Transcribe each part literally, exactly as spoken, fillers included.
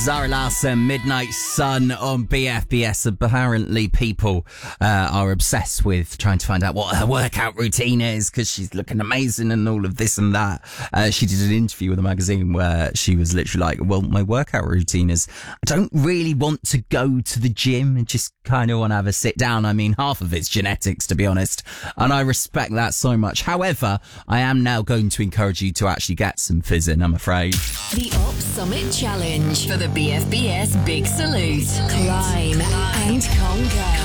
Zara Larsson, Midnight Sun on B F B S. Apparently people uh, are obsessed with trying to find out what her workout routine is because she's looking amazing and all of this and that. Uh, she did an interview with a magazine where she was literally like, well, my workout routine is I don't really want to go to the gym and just kind of want to have a sit down. I mean, half of it's genetics, to be honest, and I respect that so much. However, I am now going to encourage you to actually get some fizz in, I'm afraid. The Op Summit Challenge for the B F B S Big Salute. Climb and conquer.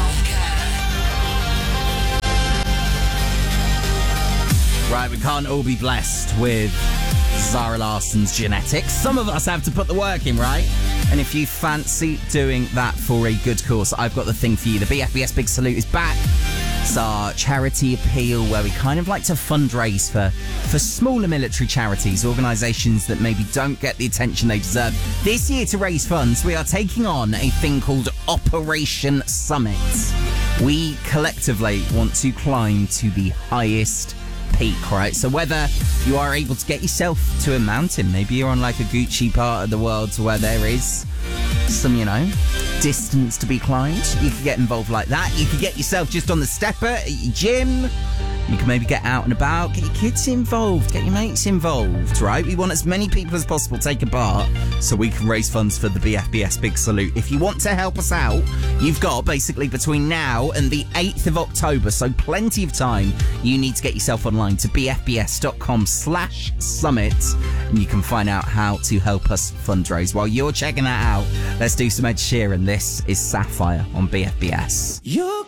Right, we can't all be blessed with Zara Larsson's genetics. Some of us have to put the work in, right? And if you fancy doing that for a good cause, I've got the thing for you. The B F B S Big Salute is back. It's our charity appeal where we kind of like to fundraise for, for smaller military charities, organisations that maybe don't get the attention they deserve. This year, to raise funds, we are taking on a thing called Operation Summit. We collectively want to climb to the highest peak, right? So whether you are able to get yourself to a mountain, maybe you're on like a Gucci part of the world where there is some, you know, distance to be climbed, you could get involved like that. You could get yourself just on the stepper at your gym. You can maybe get out and about, get your kids involved, get your mates involved, right? We want as many people as possible take a part so we can raise funds for the B F B S Big Salute. If you want to help us out, you've got basically between now and the eighth of October, so plenty of time. You need to get yourself online to bfbs.com slash summit and you can find out how to help us fundraise. While you're checking that out, let's do some Ed Sheeran. This is Sapphire on B F B S. You're